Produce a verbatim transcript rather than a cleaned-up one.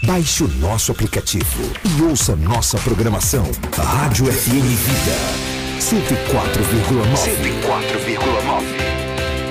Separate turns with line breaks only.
Baixe o nosso aplicativo e ouça nossa programação. Rádio F M Vida cento e quatro vírgula nove. cento e quatro vírgula nove.